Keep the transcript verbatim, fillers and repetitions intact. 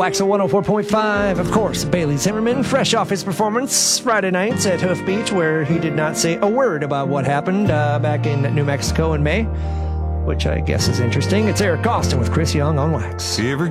Wax one oh four point five. Of course, Bailey Zimmerman, fresh off his performance Friday nights at Hoof Beach, where he did not say a word about what happened uh, back in New Mexico in May, which I guess is interesting. It's Eric Austin with Chris Young on Wax. You ever